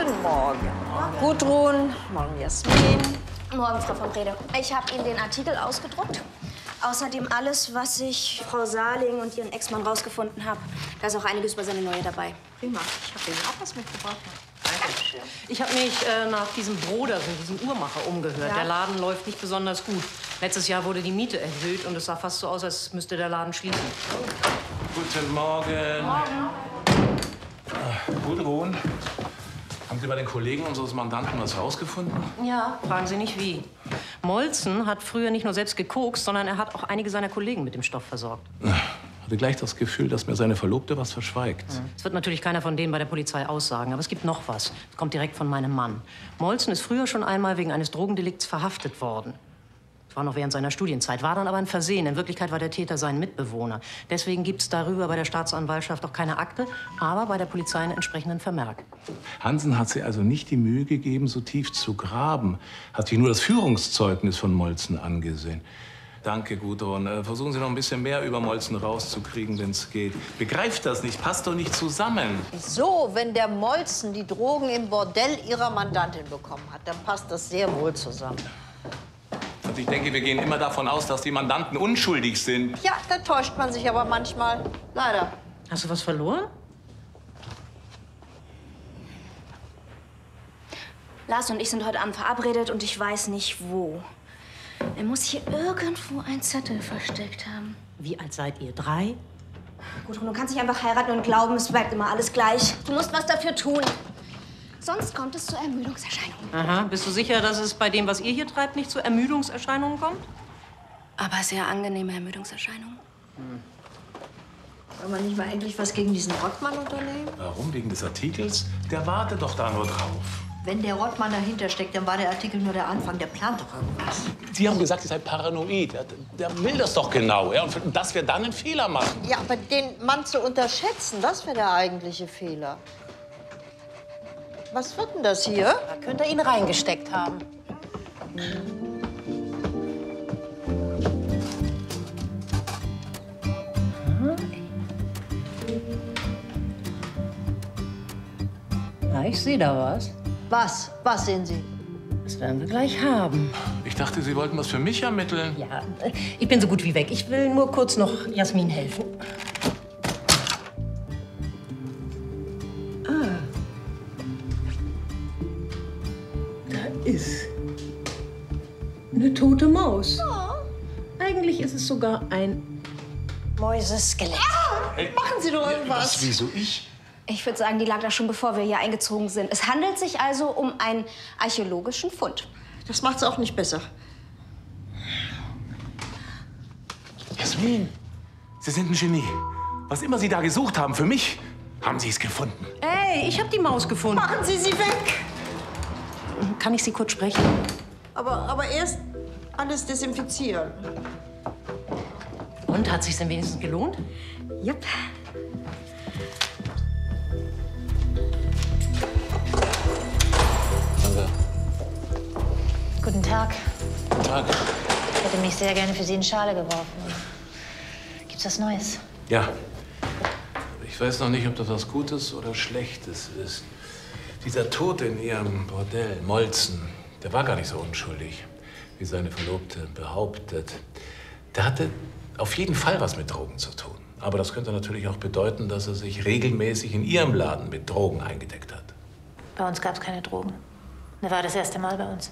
Guten Morgen. Gudrun, morgen Jasmin. Morgen, Frau von Brede. Ich habe Ihnen den Artikel ausgedruckt. Außerdem alles, was ich Frau Saling und ihren Ex-Mann rausgefunden habe. Da ist auch einiges über seine Neue dabei. Prima. Ich habe Ihnen auch was mitgebracht. Dankeschön. Ich habe mich nach diesem Brodersen, diesem Uhrmacher, umgehört. Ja? Der Laden läuft nicht besonders gut. Letztes Jahr wurde die Miete erhöht und es sah fast so aus, als müsste der Laden schließen. Guten Morgen. Morgen. Gudrun, haben Sie bei den Kollegen unseres Mandanten was rausgefunden? Ja, fragen Sie nicht wie. Molzen hat früher nicht nur selbst gekokst, sondern er hat auch einige seiner Kollegen mit dem Stoff versorgt. Hatte gleich das Gefühl, dass mir seine Verlobte was verschweigt. Es wird natürlich keiner von denen bei der Polizei aussagen, aber es gibt noch was. Es kommt direkt von meinem Mann. Molzen ist früher schon einmal wegen eines Drogendelikts verhaftet worden. Das war noch während seiner Studienzeit, war dann aber ein Versehen. In Wirklichkeit war der Täter sein Mitbewohner. Deswegen gibt es darüber bei der Staatsanwaltschaft auch keine Akte, aber bei der Polizei einen entsprechenden Vermerk. Hansen hat sich also nicht die Mühe gegeben, so tief zu graben. Hat sich nur das Führungszeugnis von Molzen angesehen. Danke, Gudrun. Versuchen Sie noch ein bisschen mehr über Molzen rauszukriegen, wenn es geht. Begreift das nicht, passt doch nicht zusammen. So, wenn der Molzen die Drogen im Bordell Ihrer Mandantin bekommen hat, dann passt das sehr wohl zusammen. Und ich denke, wir gehen immer davon aus, dass die Mandanten unschuldig sind. Ja, da täuscht man sich aber manchmal. Leider. Hast du was verloren? Lars und ich sind heute Abend verabredet und ich weiß nicht wo. Er muss hier irgendwo einen Zettel versteckt haben. Wie alt seid ihr? 3? Gudrun, du kannst nicht einfach heiraten und glauben, es bleibt immer alles gleich. Du musst was dafür tun. Sonst kommt es zu Ermüdungserscheinungen. Aha. Bist du sicher, dass es bei dem, was ihr hier treibt, nicht zu Ermüdungserscheinungen kommt? Aber sehr angenehme Ermüdungserscheinungen. Wollen wir nicht mal endlich was gegen diesen Rottmann unternehmen? Warum? Wegen des Artikels? Der wartet doch da nur drauf. Wenn der Rottmann dahinter steckt, dann war der Artikel nur der Anfang. Der plant doch irgendwas. Sie haben gesagt, ihr seid paranoid. Der will das doch genau. Ja? Und dass wir dann einen Fehler machen. Ja, aber den Mann zu unterschätzen, das wäre der eigentliche Fehler. Was wird denn das hier? Da könnte er ihn reingesteckt haben. Ja, ich sehe da was. Was? Was sehen Sie? Das werden wir gleich haben. Ich dachte, Sie wollten was für mich ermitteln. Ja, ich bin so gut wie weg. Ich will nur kurz noch Jasmin helfen. Da ist eine tote Maus. Eigentlich ist es sogar ein Mäuseskelett. Machen Sie doch irgendwas. Wieso ich? Ich würde sagen, die lag da schon, bevor wir hier eingezogen sind. Es handelt sich also um einen archäologischen Fund. Das macht's auch nicht besser. Jasmin, Sie sind ein Genie. Was immer Sie da gesucht haben für mich, haben Sie es gefunden. Ey, ich habe die Maus gefunden. Machen Sie sie weg! Kann ich Sie kurz sprechen? Aber erst alles desinfizieren. Und, hat sich's denn wenigstens gelohnt? Jupp. Danke. Guten Tag. Guten Tag. Ich hätte mich sehr gerne für Sie in Schale geworfen. Gibt's was Neues? Ja. Ich weiß noch nicht, ob das was Gutes oder Schlechtes ist. Dieser Tote in Ihrem Bordell, Molzen, der war gar nicht so unschuldig, wie seine Verlobte behauptet. Der hatte auf jeden Fall was mit Drogen zu tun. Aber das könnte natürlich auch bedeuten, dass er sich regelmäßig in Ihrem Laden mit Drogen eingedeckt hat. Bei uns gab's keine Drogen. Das war das erste Mal bei uns.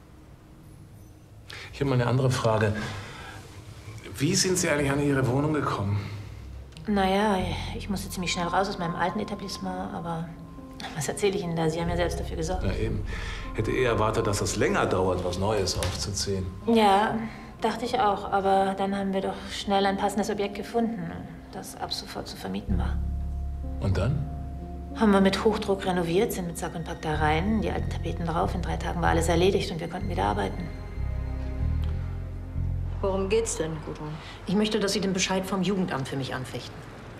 Ich habe mal eine andere Frage. Wie sind Sie eigentlich an Ihre Wohnung gekommen? Naja, ich musste ziemlich schnell raus aus meinem alten Etablissement, aber was erzähle ich Ihnen da? Sie haben ja selbst dafür gesorgt. Na eben. Hätte eher erwartet, dass es länger dauert, was Neues aufzuziehen. Ja, dachte ich auch. Aber dann haben wir doch schnell ein passendes Objekt gefunden, das ab sofort zu vermieten war. Und dann? Haben wir mit Hochdruck renoviert, sind mit Sack und Pack da rein, die alten Tapeten drauf. In 3 Tagen war alles erledigt und wir konnten wieder arbeiten. Worum geht's denn, Gudrun? Ich möchte, dass Sie den Bescheid vom Jugendamt für mich anfechten.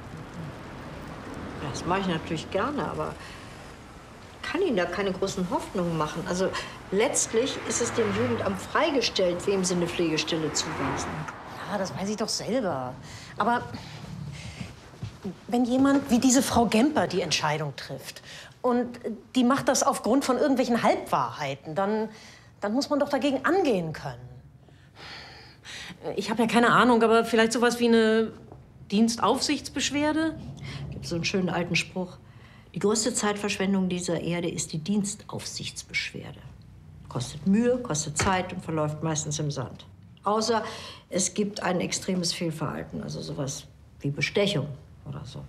Das mache ich natürlich gerne, aber kann Ihnen da keine großen Hoffnungen machen. Also letztlich ist es dem Jugendamt freigestellt, wem sie eine Pflegestelle zuweisen. Ja, das weiß ich doch selber. Aber Wenn jemand wie diese Frau Gemper die Entscheidung trifft und die macht das aufgrund von irgendwelchen Halbwahrheiten, dann muss man doch dagegen angehen können. Ich habe ja keine Ahnung, aber vielleicht sowas wie eine Dienstaufsichtsbeschwerde? Gibt so einen schönen alten Spruch. Die größte Zeitverschwendung dieser Erde ist die Dienstaufsichtsbeschwerde. Kostet Mühe, kostet Zeit und verläuft meistens im Sand. Außer es gibt ein extremes Fehlverhalten, also sowas wie Bestechung oder so.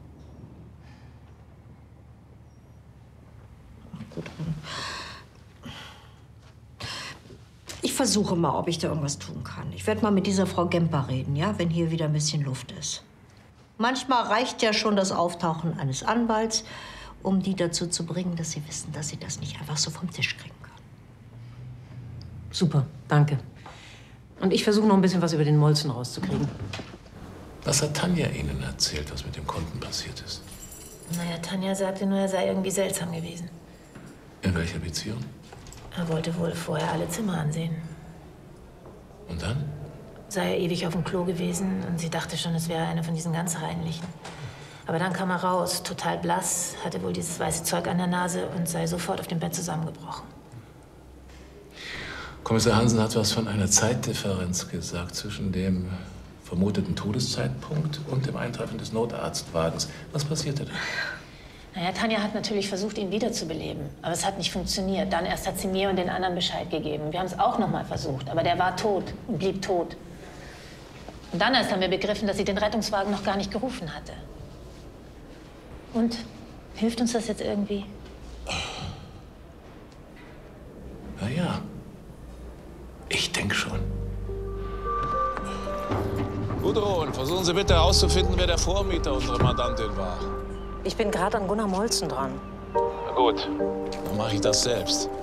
Gut. Ich versuche mal, ob ich da irgendwas tun kann. Ich werde mal mit dieser Frau Gemper reden, ja, wenn hier wieder ein bisschen Luft ist. Manchmal reicht ja schon das Auftauchen eines Anwalts, um die dazu zu bringen, dass sie wissen, dass sie das nicht einfach so vom Tisch kriegen können. Super, danke. Und ich versuche noch ein bisschen was über den Molzen rauszukriegen. Was hat Tanja Ihnen erzählt, was mit dem Kunden passiert ist? Naja, Tanja sagte nur, er sei irgendwie seltsam gewesen. In welcher Beziehung? Er wollte wohl vorher alle Zimmer ansehen. Und dann? Sei er ewig auf dem Klo gewesen und sie dachte schon, es wäre eine von diesen ganz reinlichen. Aber dann kam er raus, total blass, hatte wohl dieses weiße Zeug an der Nase und sei sofort auf dem Bett zusammengebrochen. Kommissar Hansen hat was von einer Zeitdifferenz gesagt zwischen dem vermuteten Todeszeitpunkt und dem Eintreffen des Notarztwagens. Was passierte da? Naja, Tanja hat natürlich versucht, ihn wiederzubeleben. Aber es hat nicht funktioniert. Dann erst hat sie mir und den anderen Bescheid gegeben. Wir haben es auch noch mal versucht, aber der war tot und blieb tot. Und dann erst haben wir begriffen, dass sie den Rettungswagen noch gar nicht gerufen hatte. Und? Hilft uns das jetzt irgendwie? Na ja, ich denke schon. Gudrun, versuchen Sie bitte herauszufinden, wer der Vormieter unserer Mandantin war. Ich bin gerade an Gunnar Molzen dran. Na gut, dann mache ich das selbst.